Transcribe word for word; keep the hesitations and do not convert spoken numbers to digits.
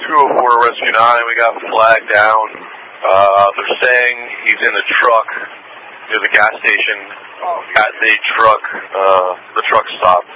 two oh four Rescue nine, we got flagged down. Uh, they're saying he's in a truck near the gas station. At the truck, uh, the truck stop.